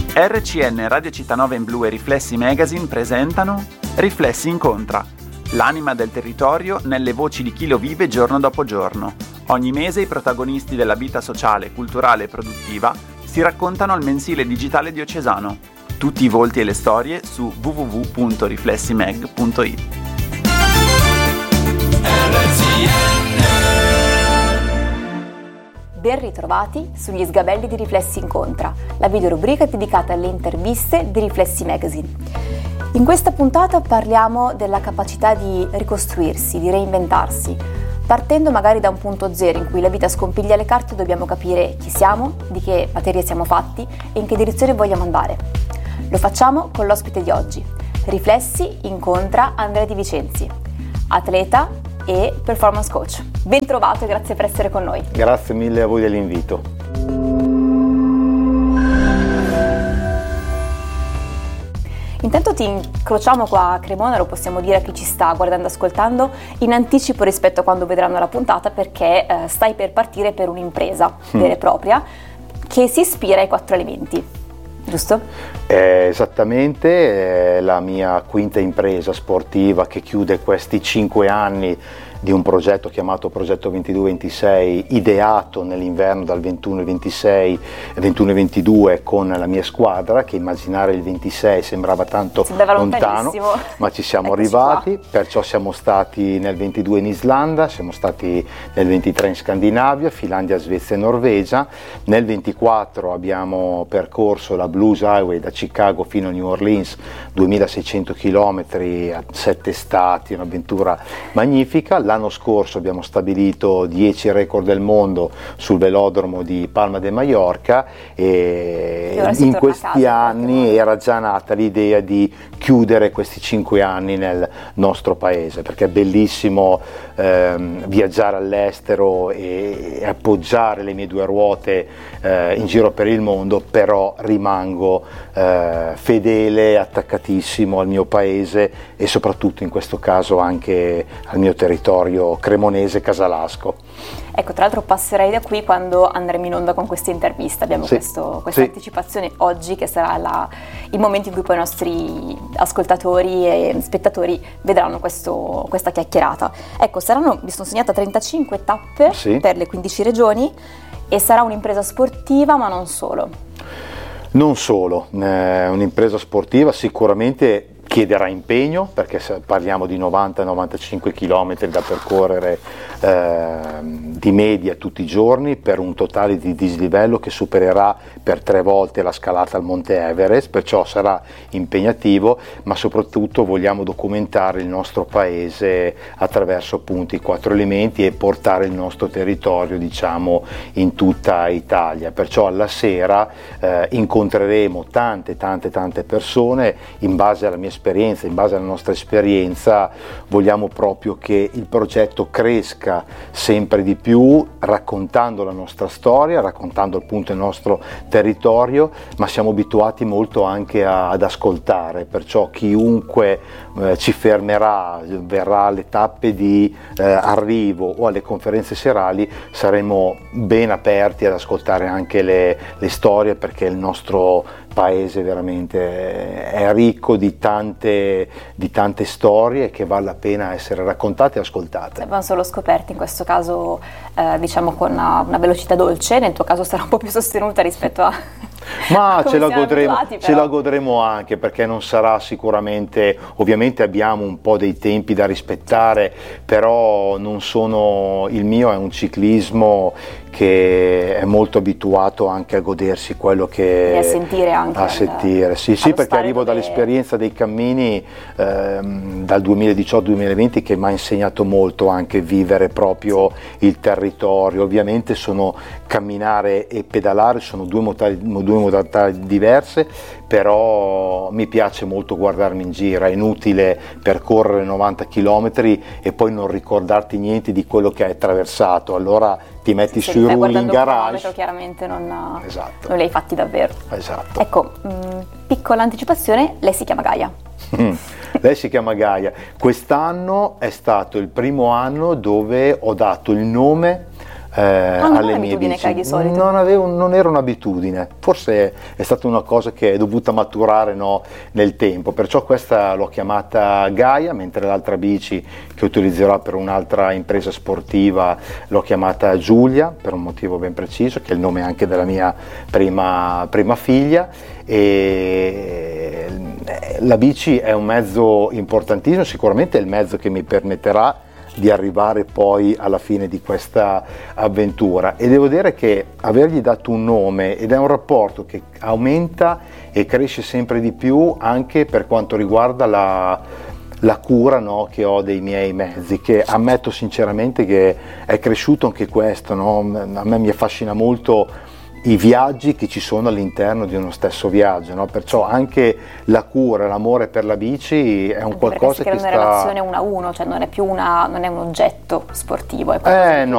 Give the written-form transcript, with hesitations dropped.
RCN Radio Città Nova in Blu e Riflessi Magazine presentano Riflessi Incontra, l'anima del territorio nelle voci di chi lo vive giorno dopo giorno. Ogni mese i protagonisti della vita sociale, culturale e produttiva si raccontano al mensile digitale diocesano. Tutti i volti e le storie su www.riflessimag.it. Ben ritrovati sugli sgabelli di Riflessi Incontra, la videorubrica dedicata alle interviste di Riflessi Magazine. In questa puntata parliamo della capacità di ricostruirsi, di reinventarsi, partendo magari da un punto zero in cui la vita scompiglia le carte e dobbiamo capire chi siamo, di che materia siamo fatti e in che direzione vogliamo andare. Lo facciamo con l'ospite di oggi. Riflessi incontra Andrea Di Vicenzi, atleta e performance coach. Ben trovato e grazie per essere con noi. Grazie mille a voi dell'invito. Intanto ti incrociamo qua a Cremona, lo possiamo dire a chi ci sta guardando e ascoltando, in anticipo rispetto a quando vedranno la puntata, perché stai per partire per un'impresa vera e propria che si ispira ai 4 elementi, giusto? Esattamente, è la mia quinta impresa sportiva che chiude questi 5 anni di un progetto chiamato Progetto 22-26, ideato nell'inverno dal 21-22 con la mia squadra, che immaginare il 26 sembrava tanto lontano, ma ci siamo arrivati qua. Perciò siamo stati nel 22 in Islanda, siamo stati nel 23 in Scandinavia, Finlandia, Svezia e Norvegia. Nel 24 abbiamo percorso la Blues Highway da Chicago fino a New Orleans, 2600 km a 7 stati, un'avventura magnifica. L'anno scorso abbiamo stabilito 10 record del mondo sul velodromo di Palma de Mallorca e in questi anni era già nata l'idea di chiudere questi 5 anni nel nostro paese, perché è bellissimo viaggiare all'estero e appoggiare le mie 2 ruote in giro per il mondo, però rimango fedele, attaccatissimo al mio paese e soprattutto in questo caso anche al mio territorio cremonese casalasco. Ecco, tra l'altro passerei da qui quando andremo in onda con questa intervista. Abbiamo questa anticipazione oggi, che sarà il momento in cui poi i nostri ascoltatori e spettatori vedranno questa chiacchierata. Ecco, mi sono segnata 35 tappe per le 15 regioni e sarà un'impresa sportiva, ma non solo. Non solo, un'impresa sportiva sicuramente chiederà impegno, perché parliamo di 90-95 km da percorrere di media tutti i giorni, per un totale di dislivello che supererà per 3 volte la scalata al Monte Everest, perciò sarà impegnativo, ma soprattutto vogliamo documentare il nostro paese attraverso appunto i 4 elementi e portare il nostro territorio, diciamo, in tutta Italia. Perciò alla sera incontreremo tante persone. In base alla mia esperienza, in base alla nostra esperienza, vogliamo proprio che il progetto cresca sempre di più, raccontando la nostra storia, raccontando appunto il nostro territorio, ma siamo abituati molto anche ad ascoltare, perciò chiunque ci fermerà, verrà alle tappe di arrivo o alle conferenze serali, saremo ben aperti ad ascoltare anche le storie, perché il nostro paese veramente è ricco di tante storie che vale la pena essere raccontate e ascoltate. Vanno solo scoperte, in questo caso diciamo con una velocità dolce, nel tuo caso sarà un po' più sostenuta rispetto a... Ma ce la godremo anche, perché non sarà sicuramente, ovviamente abbiamo un po' dei tempi da rispettare, però il mio è un ciclismo che è molto abituato anche a godersi quello che... E a sentire anche. Sì, perché arrivo dall'esperienza dei cammini dal 2018-2020 che mi ha insegnato molto anche vivere proprio il territorio. Ovviamente camminare e pedalare sono due modalità diverse, però mi piace molto guardarmi in giro. È inutile percorrere 90 km e poi non ricordarti niente di quello che hai attraversato, allora ti metti sui rulli in garage. Chiaramente non li hai fatti davvero. Esatto. Ecco, piccola anticipazione, lei si chiama Gaia. Lei si chiama Gaia. Quest'anno è stato il primo anno dove ho dato il nome alle mie bici. Che hai di solito? Non era un'abitudine, forse è stata una cosa che è dovuta maturare, no, nel tempo, perciò questa l'ho chiamata Gaia, mentre l'altra bici che utilizzerò per un'altra impresa sportiva l'ho chiamata Giulia, per un motivo ben preciso, che è il nome anche della mia prima figlia. E la bici è un mezzo importantissimo, sicuramente è il mezzo che mi permetterà di arrivare poi alla fine di questa avventura, e devo dire che avergli dato un nome ed è un rapporto che aumenta e cresce sempre di più anche per quanto riguarda la cura, no, che ho dei miei mezzi, che ammetto sinceramente che è cresciuto anche questo, no? A me mi affascina molto i viaggi che ci sono all'interno di uno stesso viaggio, no? Perciò anche la cura, l'amore per la bici è un qualcosa che sta... Perché si crea una relazione 1 a 1, cioè non è più non è un oggetto sportivo, è qualcosa no.